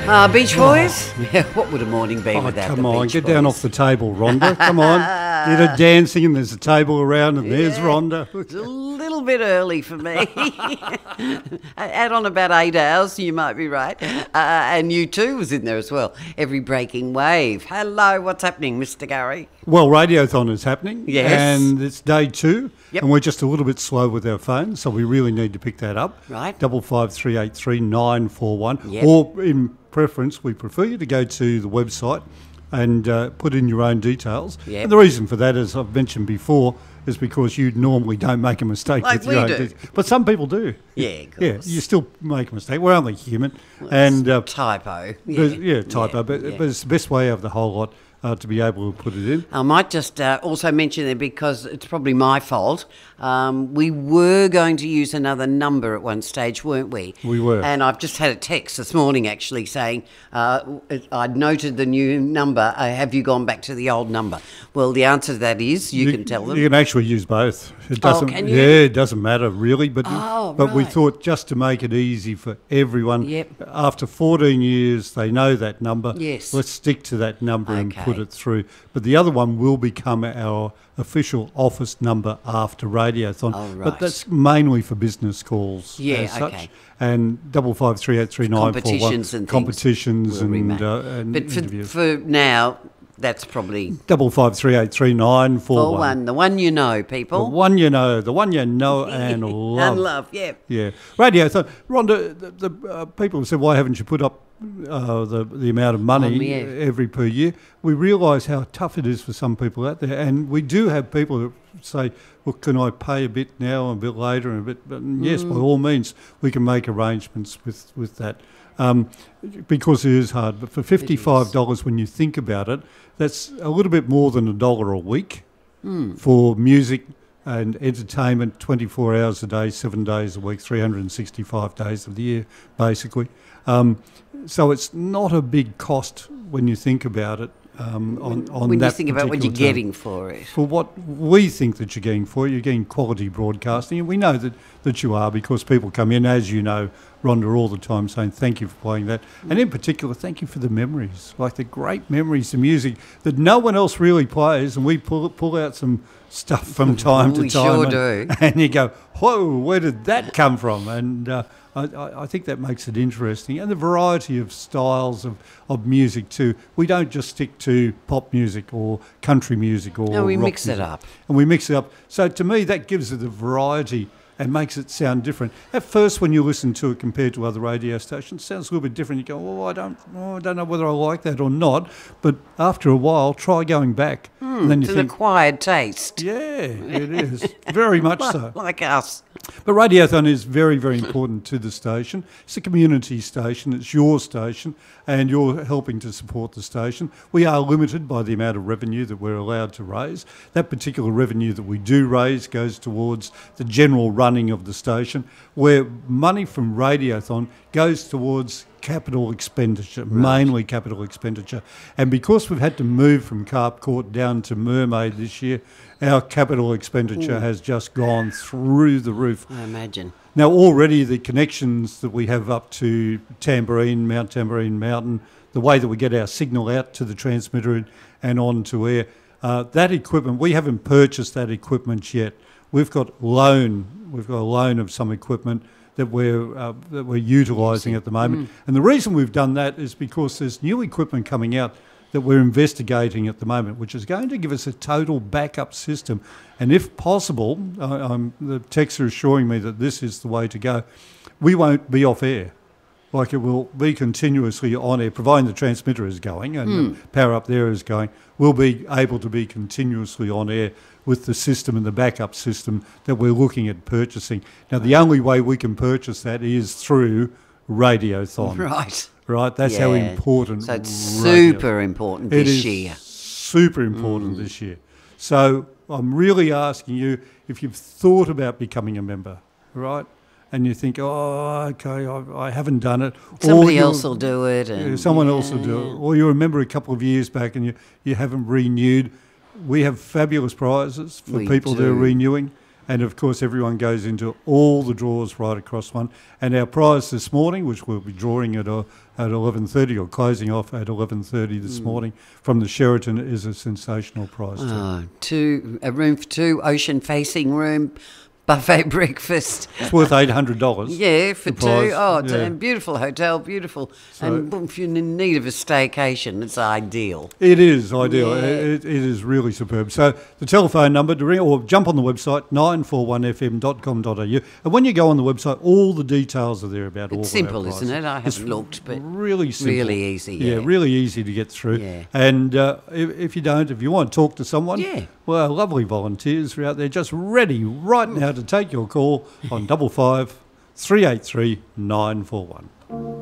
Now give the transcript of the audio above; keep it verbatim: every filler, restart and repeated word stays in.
Uh, Beach Boys? Oh. Yeah, what would a morning be oh, without come the on, Beach get Boys? down off the table, Rhonda. Come on. Get her dancing and there's a table around and yeah, there's Rhonda. It's a little bit early for me. Add on about eight hours, you might be right. Uh, and you too was in there as well. Every Breaking Wave. Hello, what's happening, Mister Gary? Well, Radiothon is happening. Yes. And it's day two. Yep. And we're just a little bit slow with our phones, so we really need to pick that up. Right. Double five three eight three nine four one. Yep. Or in preference, we prefer you to go to the website and uh, put in your own details. Yep. And the reason for that, as I've mentioned before, is because you normally don't make a mistake Like with your we own do. details. But some people do. Yeah, of Yeah, course. you still make a mistake. We're only human. Well, and uh, typo. Yeah, but- yeah typo. yeah, but, yeah. but it's the best way of the whole lot uh, to be able to put it in. I might just uh, also mention there, because it's probably my fault, um, we were going to use another number at one stage, weren't we? We were. And I've just had a text this morning actually saying, uh, I'd noted the new number, uh, have you gone back to the old number? Well, the answer to that is, you, can tell them. You can actually use both. It doesn't. can you? Yeah, it doesn't matter really. But Oh, but we right. thought just to make it easy for everyone. Yep. After fourteen years, they know that number. Yes. Let's stick to that number and Okay. put it through. But the other one will become our official office number after Radiothon. Oh, right. But that's mainly for business calls. Yeah, as such. okay. And double five three eight three nine four one. Competitions and things competitions will and, remain. uh, and But for, interviews. for now, that's probably Double five three eight three nine four four one. one, the one you know, The people. one you know, the one you know and love. And love, yeah. Yeah. Radiothon. Rhonda, the, the uh, people have said, why haven't you put up uh, the, the amount of money Um, yeah. every per year? We realise how tough it is for some people out there. And we do have people that say, well, can I pay a bit now and a bit later and a bit? But yes, by all means, we can make arrangements with, with that. Um, because it is hard. But for fifty-five dollars, when you think about it, that's a little bit more than a dollar a week for music and entertainment, twenty-four hours a day, seven days a week, three hundred sixty-five days of the year, basically. Um, so it's not a big cost when you think about it. Um, on, on When that you think about what you're particular term. getting for it. For what we think that you're getting for it, you're getting quality broadcasting, and we know that, that you are, because people come in, as you know, Rhonda, all the time saying thank you for playing that. And in particular, thank you for the memories, like the great memories of music that no one else really plays, and we pull pull out some stuff from time We to time. sure and, do. and you go, whoa, where did that come from? And uh, I, I I think that makes it interesting. And the variety of styles of, of music too. We don't just stick to pop music or country music or No, we rock mix it music. up. And we mix it up. So to me, that gives it a variety and makes it sound different. At first, when you listen to it compared to other radio stations, it sounds a little bit different. You go, oh, I don't, oh, I don't know whether I like that or not. But after a while, try going back. and then you It's an think, acquired taste. yeah, it is. Very much so. Like us. But Radiothon is very, very important to the station. It's a community station. It's your station, and you're helping to support the station. We are limited by the amount of revenue that we're allowed to raise. That particular revenue that we do raise goes towards the general running of the station, where money from Radiothon goes towards capital expenditure, mainly capital expenditure. And because we've had to move from Carp Court down to Mermaid this year, our capital expenditure has just gone through the roof. I imagine. Now, already the connections that we have up to Tambourine, Mount Tambourine Mountain, the way that we get our signal out to the transmitter and, and on to air, uh, that equipment, we haven't purchased that equipment yet. We've got loan, we've got a loan of some equipment that we're uh, that we're utilising at the moment. And the reason we've done that is because there's new equipment coming out that we're investigating at the moment, which is going to give us a total backup system. And if possible, I, I'm, the techs are assuring me that this is the way to go, we won't be off air. Like it will be continuously on air, providing the transmitter is going and the power up there is going, we'll be able to be continuously on air with the system and the backup system that we're looking at purchasing. Now, the only way we can purchase that is through Radiothon. Right. Right, that's how Yeah. important. So it's radio- super important It this is year. super important this year. So I'm really asking you if you've thought about becoming a member, right? And you think, oh, okay, I, I haven't done it. Somebody you- else will do it. And yeah, someone else will do it. Or you remember a couple of years back and you, you haven't renewed. We have fabulous prizes for We people that are do. renewing. And of course, everyone goes into all the draws right across one. And our prize this morning, which we'll be drawing at uh, at eleven thirty or closing off at eleven thirty this mm. morning from the Sheraton, is a sensational prize. Oh, two, a room for two, ocean facing room, buffet breakfast. It's worth eight hundred dollars. Yeah, for two. Prize. Oh, it's yeah. a beautiful hotel, beautiful. So, and if you're in need of a staycation, it's ideal. It is ideal. Yeah. It, it is really superb. So the telephone number to ring, or jump on the website, nine four one f m dot com dot a u. And when you go on the website, all the details are there about all It's of our simple, prices. isn't it? I haven't It's looked, but really simple. really easy. Yeah, Yeah, really easy to get through. Yeah. And uh, if, if you don't, if you want to talk to someone, Yeah. well, lovely volunteers are out there just ready right now to take your call on double five three eight three nine four one.